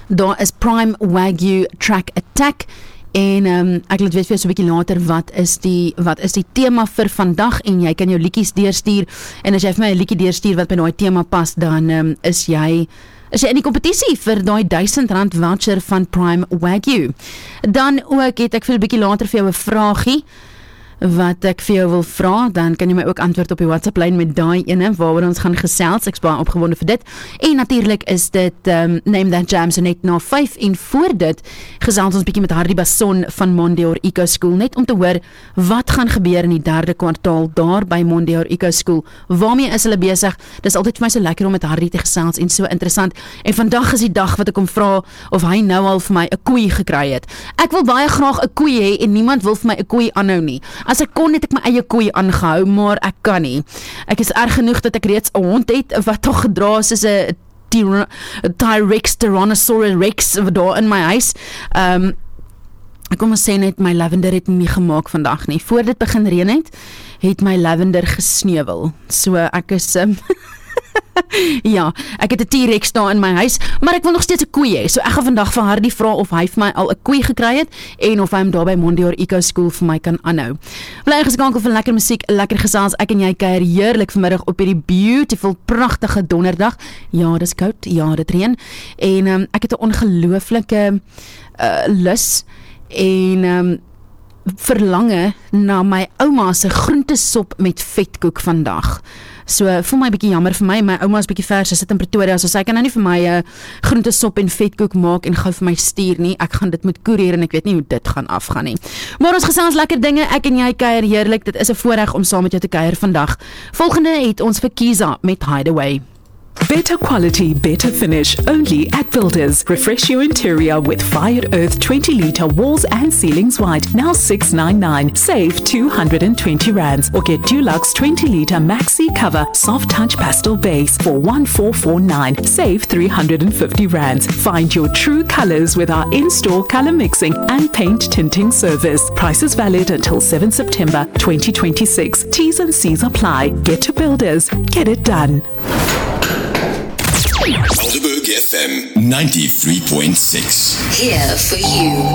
Daar is Prime Wagyu Track Attack. En ek laat weet vir jou so 'n bietjie later wat is die tema vir vandag en jy kan jou liedjies deurstuur en as jy vir my 'n liedjie deurstuur wat by daai tema pas dan is jy in die kompetisie vir daai R1000 voucher van Prime Wagyu. Dan ook het ek vir 'n bietjie later vir jou 'n vraagie wat ek vir jou wil vra, dan kan jy my ook antwoord op die WhatsApp lyn met daai ene waaroor ons gaan gesels. Ek's baie opgewonde vir dit. En natuurlik is dit Name That Jam so net na 5 en voor dit gesels ons bietjie met Hardy Basson van Mondeor Eco School net om te hoor wat gaan gebeur in die 3de kwartaal daar by Mondeor Eco School. Waarmee is hulle besig? Dis altyd vir my so lekker om met Hardy te gesels en so interessant. En vandag is die dag wat ek hom vra of hy nou al vir my 'n koei gekry het. Ek wil baie graag 'n koei hê en niemand wil vir my 'n koei aanhou nie. As ek kon het ek my eie koei aangehou, maar ek kan nie. Ek is erg genoeg dat ek reeds 'n hond het wat tog gedra is soos 'n T-Rex, Tyrannosaurus Rex daar in my huis. Ek kom ons sê net my lavender het nie gemaak vandag nie. Voor dit begin reën het my lavender gesneuwel. So ek is ja, ek het 'n T-Rex daar in my huis, maar ek wil nog steeds 'n koei hê. So ek gaan vandag vir Hardy vra of hy vir my al 'n koei gekry het en of hy hom daar by Mondeor Eco School vir my kan aanhou. Bly geskakel vir lekker musiek, lekker gesels. Ek en jy kuier heerlik vanmiddag op hierdie beautiful, pragtige donderdag. Ja, dis koud, ja, dit reën en ek het 'n ongelooflike lus en verlange na my ouma se groentesop met vetkoek vandag. So voel my bietjie jammer vir my ouma is bietjie ver, sy sit in Pretoria, so sy kan nou nie vir my groentesop en vetkoek maak en gou vir my stuur nie. Ek gaan dit moet koerier en ek weet nie hoe dit gaan afgaan nie. Maar ons gesels lekker dinge, ek en jy kuier heerlik. Dit is 'n voorreg om saam met jou te kuier vandag. Volgende het ons vir Kiza met Hideaway. Better quality, better finish, only at Builders. Refresh your interior with Fired Earth 20-litre walls and ceilings white, now $699. Save R220 or get Dulux 20-litre maxi cover soft touch pastel base for $1449. Save R350. Find your true colours with our in-store colour mixing and paint tinting service. Prices valid until 7 September 2026. T's and C's apply. Get to Builders. Get it done. Helderberg FM 93.6. Here for you.